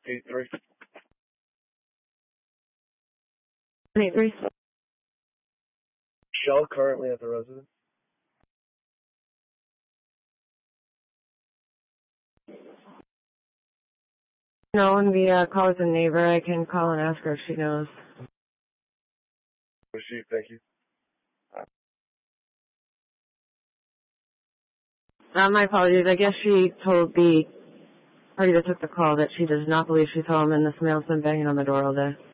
8-3. 8-3. Shell currently at the residence. No, when we call with a neighbor, I can call and ask her if she knows. Receive, thank you. My apologies. I guess she told the party that took the call that she does not believe she's home and this male's been banging on the door all day.